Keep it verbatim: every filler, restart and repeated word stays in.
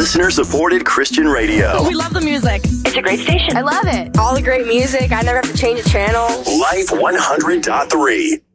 Listener-supported Christian radio. We love the music. It's a great station. I love it. All the great music. I never have to change a channel. Life one hundred point three.